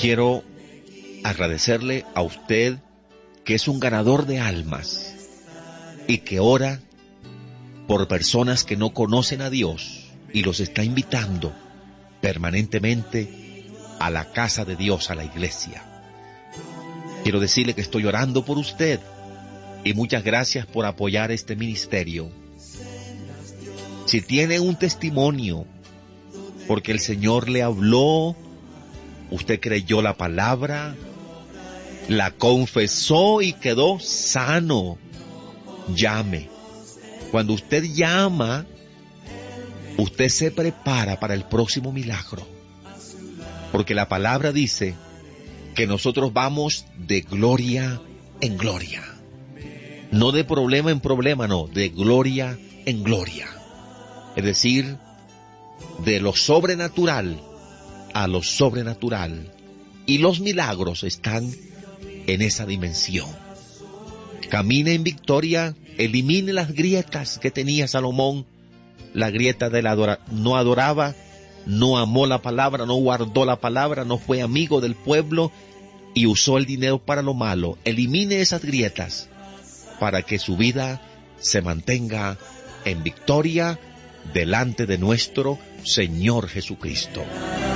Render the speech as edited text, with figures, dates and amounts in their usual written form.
quiero agradecerle a usted que es un ganador de almas y que ora por personas que no conocen a Dios y los está invitando permanentemente a la casa de Dios, a la iglesia. Quiero decirle que estoy orando por usted y muchas gracias por apoyar este ministerio. Si tiene un testimonio, porque el Señor le habló, usted creyó la palabra, la confesó y quedó sano, llame. Cuando usted llama, usted se prepara para el próximo milagro. Porque la palabra dice que nosotros vamos de gloria en gloria. No de problema en problema, no, de gloria en gloria. Es decir, de lo sobrenatural a lo sobrenatural. Y los milagros están en esa dimensión. Camine en victoria, elimine las grietas que tenía Salomón. La grieta de no adoraba, no amó la palabra, no guardó la palabra, no fue amigo del pueblo y usó el dinero para lo malo. Elimine esas grietas para que su vida se mantenga en victoria delante de nuestro Señor Jesucristo.